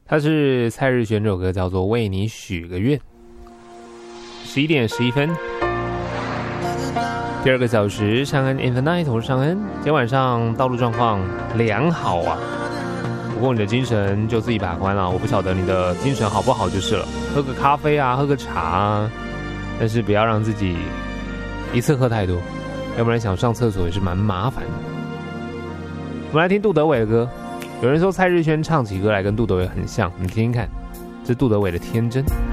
他是蔡日璇，这首歌叫做《为你许个愿》。11点11分，第二个小时，尚恩 in the night， 我是尚恩。今天晚上道路状况良好啊，不过你的精神就自己把关了，我不晓得你的精神好不好就是了。喝个咖啡啊，喝个茶啊，但是不要让自己一次喝太多，要不然想上厕所也是蛮麻烦的。我们来听杜德伟的歌。有人说蔡日萱唱起歌来跟杜德伟很像，你听听看，这是杜德伟的《天真》。